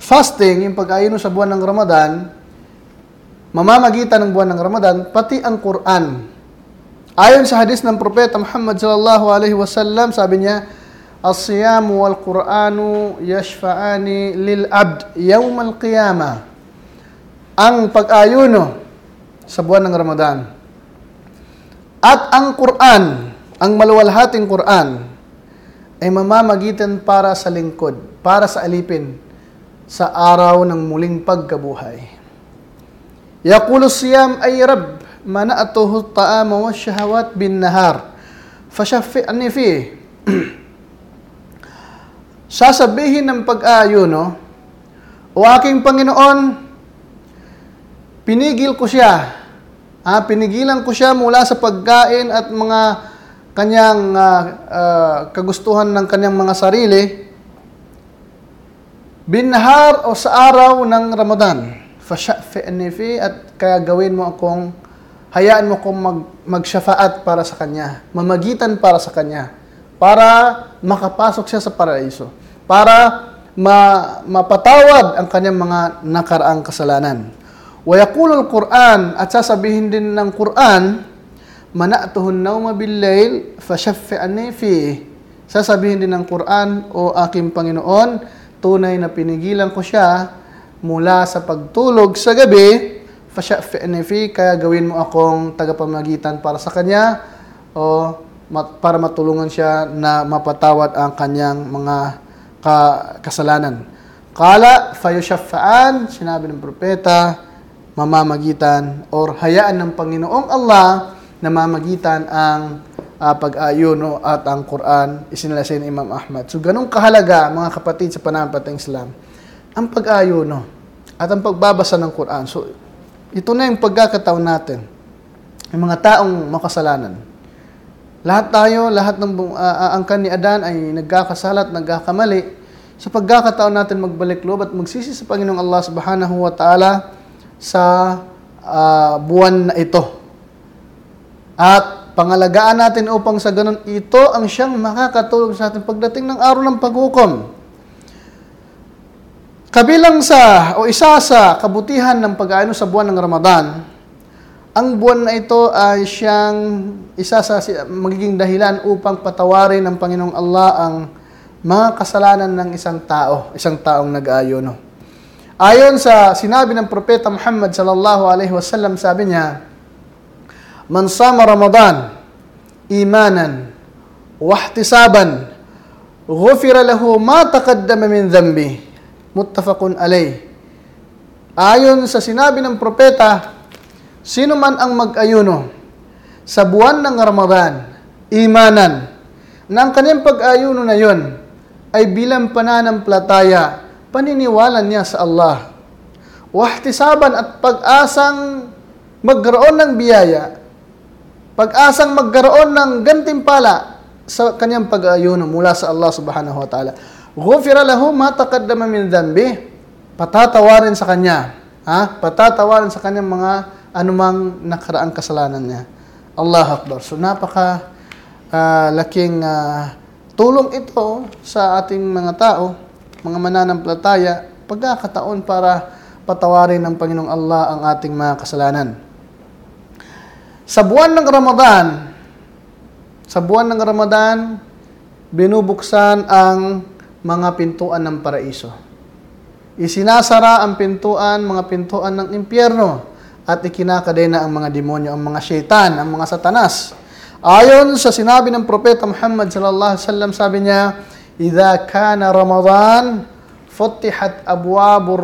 fasting, yung pag-ayuno sa buwan ng Ramadan, mamamagitan ng buwan ng Ramadan, pati ang Quran. Ayon sa hadis ng Propeta Muhammad sallallahu alaihi wasallam, sabi niya, "As-siyamu wal Qur'anu yashfa'ani lil 'abd yawm al-qiyamah." Ang pag-ayuno sa buwan ng Ramadan at ang Quran, ang maluwalhating Quran, ay mamamagitan para sa lingkod, para sa alipin sa araw ng muling pagkabuhay. Yaqulu siyam ay Rabb, mana'atuhu at-ta'ama wa syahawat bin nahar, fashaffi'ni fihi. Sasabihin ng pag-aayuno, o aking Panginoon, pinigil ko siya. Pinigilan ko siya mula sa pagkain at mga kanyang kagustuhan ng kanyang mga sarili, binahar o sa araw ng Ramadan. Fashaffi'ni fihi, at kaya gawin mo akong, hayaan mo akong magsyafaat para sa kanya, mamagitan para sa kanya, para makapasok siya sa paraiso, para mapatawad ang kanyang mga nakaraang kasalanan. Wa yaqulul Quran, at sasabihin din ng Quran, mana'tuhu an-nawma bil-layl fashaffi'ni fihi. Sasabihin din ng Quran, o aking Panginoon, tunay na pinigilan ko siya mula sa pagtulog sa gabi, fashaffi'ni fihi, kaya gawin mo akong tagapamagitan para sa kanya, o para matulungan siya na mapatawad ang kanyang mga kasalanan. Qala fayushaffa'an, sinabi ng propeta, mamamagitan or hayaan ng Panginoong Allah na mamagitan ang pag-ayuno at ang Quran, isinalaysay ni Imam Ahmad. So, ganun kahalaga, mga kapatid sa pananampalatayang Islam, ang pag-ayuno at ang pagbabasa ng Quran. So, ito na yung pagkakataon natin. Yung mga taong makasalanan. Lahat tayo, lahat ng angkan ni Adan ay nagkakasala at nagkakamali. Sa pagkakataon natin magbalik loob at magsisi sa Panginoong Allah subhanahu wa ta'ala sa buwan na ito. At pangalagaan natin upang sa ganun, ito ang siyang makakatulong sa atin pagdating ng araw ng paghukom. Kabilang sa, o isa sa kabutihan ng pag-aayuno sa buwan ng Ramadan, ang buwan na ito ay siyang isa sa magiging dahilan upang patawarin ng Panginoong Allah ang mga kasalanan ng isang taong nag-aayuno. Ayon sa sinabi ng Propeta Muhammad sallallahu alaihi wasallam, sabi niya, "Man sama Ramadan imanan wa ihtisaban, ghufira lahu ma taqaddama min dhanbi." Muttafaqun alayh. Ayon sa sinabi ng propeta, sino man ang mag-ayuno sa buwan ng Ramadan, imanan, na ang kanyang pag-ayuno na yon ay bilang pananampalataya, paniniwala niya sa Allah, wahtisaban, at pag-asang magkaroon ng biyaya, pag-asang magkaroon ng gantimpala sa kanyang pag-ayuno mula sa Allah subhanahu wa ta'ala. Ghufira lahu ma taqaddama min dhanbi, patatawarin sa kanya, patatawarin sa kanyang mga anumang nakaraang kasalanan niya. Allahu Akbar. So napaka laking tulong ito sa ating mga tao, mga mananampalataya, pagkakataon para patawarin ng Panginoong Allah ang ating mga kasalanan. Sa buwan ng Ramadan, binubuksan ang mga pintuan ng paraiso. Isinasara ang mga pintuan ng impyerno, at ikinakadena ang mga demonyo, ang mga syaitan, ang mga satanas. Ayon sa sinabi ng Propeta Muhammad sallallahu alaihi wasallam, sabi niya, "Idza kana Ramadan, futihat abwabur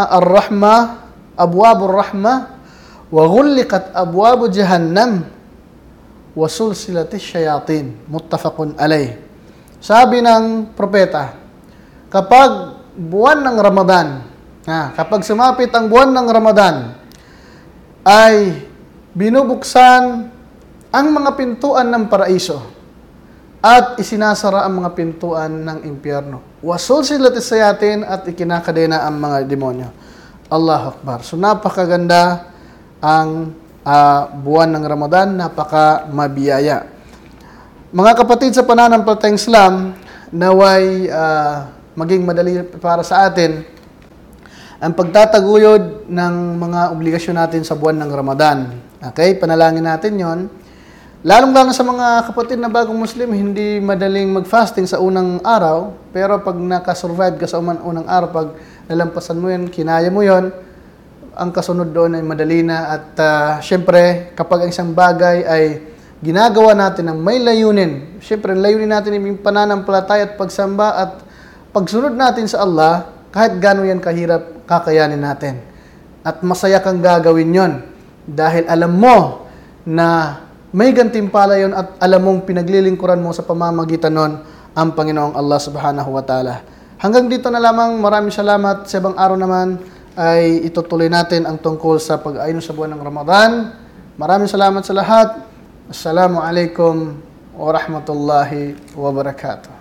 rahma, wa ghulliqat abwabu jahannam, wa sulsilatish syayatin." Muttafaqun alayh. Sabi ng propeta, kapag buwan ng Ramadan, kapag sumapit ang buwan ng Ramadan, ay binubuksan ang mga pintuan ng paraiso at isinasara ang mga pintuan ng impyerno. Wasulsilatis sayatin, at ikinakadena ang mga demonyo. Allahu Akbar. So napakaganda ang buwan ng Ramadan, napaka mabiyaya. Mga kapatid sa pananampalatayang Islam, naway maging madali para sa atin ang pagtataguyod ng mga obligasyon natin sa buwan ng Ramadan. Okay, panalangin natin yon. Lalong-lalo sa mga kapatid na bagong Muslim, hindi madaling mag-fasting sa unang araw, pero pag nakasurvive ka sa unang araw, pag nalampasan mo yun, kinaya mo yon, ang kasunod doon ay madali na. At syempre, kapag ang isang bagay ay ginagawa natin ng may layunin, syempre, layunin natin yung pananampalataya at pagsamba at pagsunod natin sa Allah, kahit gano'n yan kahirap, kakayanin natin. At masaya kang gagawin yon dahil alam mo na may gantimpala yon at alam mong pinaglilingkuran mo sa pamamagitan nun ang Panginoong Allah Subhanahu wa Ta'ala. Hanggang dito na lamang, maraming salamat. Sa ibang araw naman ay itutuloy natin ang tungkol sa pag-ayuno sa buwan ng Ramadan. Maraming salamat sa lahat. Assalamu alaikum wa rahmatullahi wa barakatuh.